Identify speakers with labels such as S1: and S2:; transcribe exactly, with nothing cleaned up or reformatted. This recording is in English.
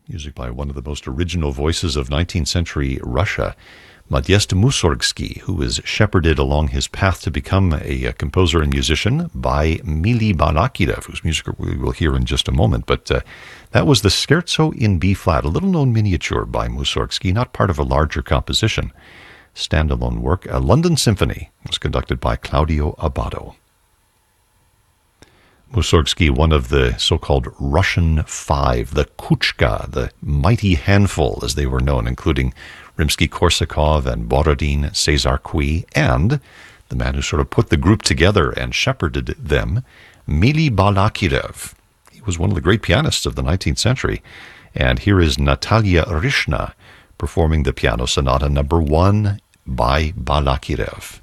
S1: music by one of the most original voices of nineteenth century Russia, Modest Mussorgsky, who was shepherded along his path to become a, a composer and musician by Mili Balakirev, whose music we will hear in just a moment. But uh, that was the Scherzo in B-flat, a little-known miniature by Mussorgsky, not part of a larger composition. Standalone work, a London Symphony, was conducted by Claudio Abbado. Mussorgsky, one of the so-called Russian Five, the Kuchka, the mighty handful as they were known, including Rimsky-Korsakov and Borodin, Cesar Cui, and the man who sort of put the group together and shepherded them, Mili Balakirev. He was one of the great pianists of the nineteenth century. And here is Natalia Rishna performing the Piano Sonata number one by Balakirev.